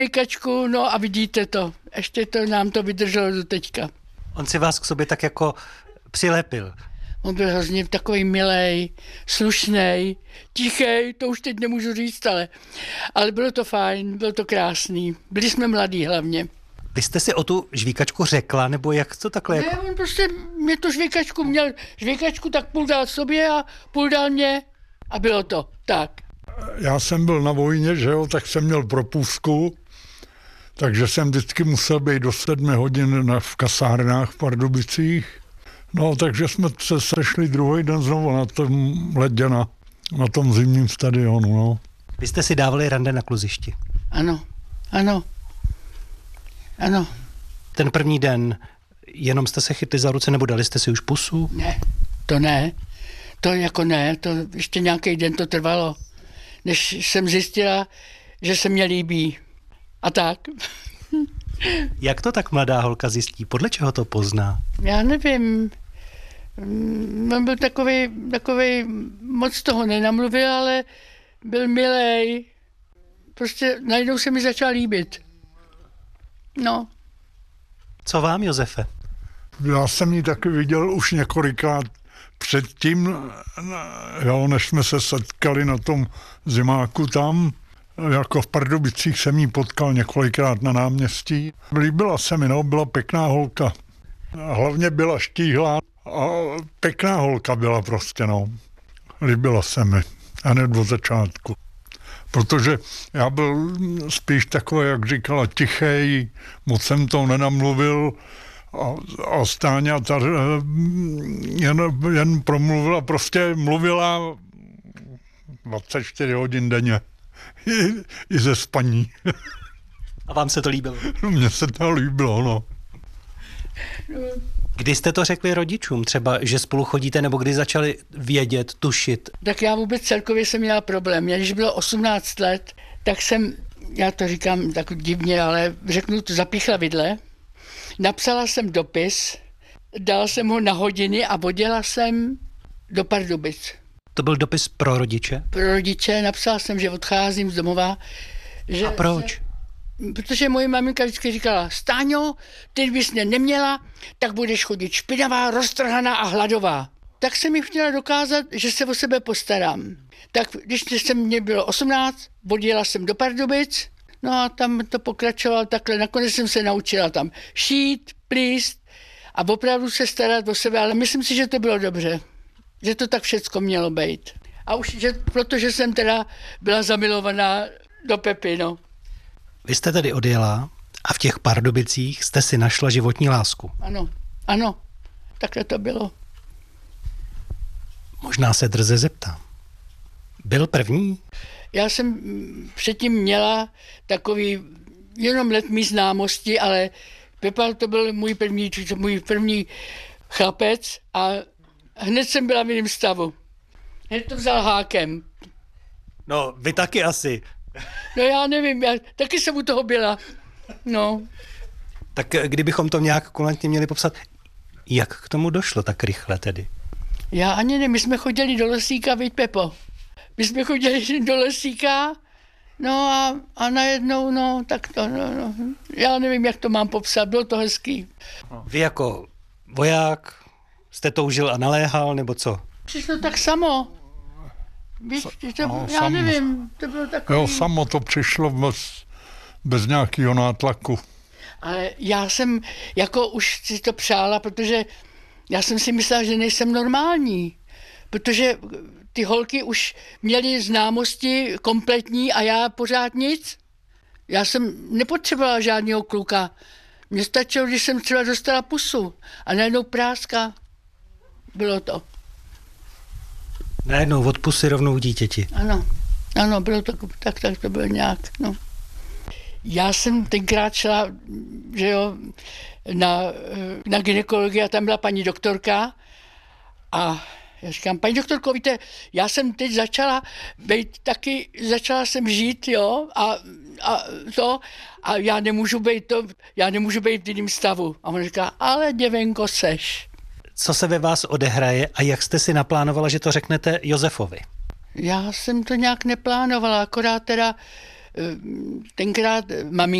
žvejkačku, no a vidíte to. Ještě to nám to vydrželo do teďka. On si vás k sobě tak jako přilepil. On byl hrozně takový milej, slušnej, tichej, to už teď nemůžu říct, ale bylo to fajn, bylo to krásný. Byli jsme mladí hlavně. Vy jste si o tu žvíkačku řekla, nebo jak to takhle? Ne, on prostě mě to žvíkačku měl, žvíkačku tak půl dal sobě a půl dal mě a bylo to tak. Já jsem byl na vojně, že jo, tak jsem měl propustku, takže jsem vždycky musel být do 7 hodin v kasárnách v Pardubicích. No, takže jsme se sešli druhý den znovu na tom ledě, na tom zimním stadionu, no. Vy jste si dávali rande na kluzišti. Ano, ano, ano. Ten první den, jenom jste se chytli za ruce, nebo dali jste si už pusu? Ne, to ne. To jako ne, to ještě nějaký den to trvalo, než jsem zjistila, že se mě líbí. A tak. Jak to tak mladá holka zjistí? Podle čeho to pozná? Já nevím. On byl takovej, moc toho nenamluvil, ale byl milej. Prostě najednou se mi začal líbit. No. Co vám, Josefe? Já jsem ji taky viděl už několikrát předtím, jo, než jsme se setkali na tom zimáku tam. Jako v Pardubicích jsem ji potkal několikrát na náměstí. Líbila se mi, no, byla pěkná holka. Hlavně byla štíhlá a pěkná holka byla prostě, no. Líbila se mi, hned od začátku. Protože já byl spíš takový, jak říkala, tichej, moc jsem to nenamluvil a Stáňa jen promluvila, prostě mluvila 24 hodin denně. I ze spaní. A vám se to líbilo? Mně se to líbilo, no. Kdy jste to řekli rodičům? Třeba, že spolu chodíte, nebo kdy začali vědět, tušit? Tak já vůbec celkově jsem měla problém. Když bylo 18 let, tak jsem, já to říkám tak divně, ale řeknu to, zapíchla vidle. Napsala jsem dopis, dal jsem ho na hodiny a odjela jsem do Pardubic. To byl dopis pro rodiče? Pro rodiče, napsal jsem, že odcházím z domova. Že a proč? Protože moje maminka vždycky říkala, Stáňo, ty bys mě neměla, tak budeš chodit špinavá, roztrhaná a hladová. Tak jsem mi chtěla dokázat, že se o sebe postarám. Tak když mě bylo 18, odjela jsem do Pardubic, no a tam to pokračovalo takhle. Nakonec jsem se naučila tam šít, plíst a opravdu se starat o sebe, ale myslím si, že to bylo dobře. Že to tak všecko mělo být. A už, protože jsem teda byla zamilovaná do Pepy, no. Vy jste tedy odjela a v těch Pardubicích jste si našla životní lásku. Ano, ano, takhle to bylo. Možná se drze zeptám. Byl první? Já jsem předtím měla takový jenom letmý známosti, ale Pepa to byl můj první chlapec a hned jsem byla v jiném stavu. Hned to vzal hákem. No, vy taky asi. No já nevím, já taky jsem u toho byla. No. Tak kdybychom to nějak kulantně měli popsat, jak k tomu došlo tak rychle tedy? Já ani nevím, my jsme chodili do Lesíka, viď Pepo? My jsme chodili do Lesíka, no a najednou, no, tak to, no. Já nevím, jak to mám popsat, bylo to hezký. Vy jako voják jste toužil a naléhal, nebo co? Přišlo tak samo. Víš, já nevím, to bylo takový... Jo, samo to přišlo bez nějakého nátlaku. Ale já jsem jako už si to přála, protože já jsem si myslela, že nejsem normální. Protože ty holky už měly známosti kompletní a já pořád nic. Já jsem nepotřebovala žádného kluka. Mně stačilo, když jsem třeba dostala pusu a najednou práska. Bylo to. Najednou od pusy rovnou k dítěti. Ano, bylo to tak to bylo nějak, no. Já jsem tenkrát šla, že jo, na gynekologii a tam byla paní doktorka a já říkám, paní doktorko, víte, já jsem teď začala jsem žít, jo, a já nemůžu být v jiném stavu. A ona říká, ale děvenko seš. Co se ve vás odehraje a jak jste si naplánovala, že to řeknete Josefovi? Já jsem to nějak neplánovala, akorát teda tenkrát maminka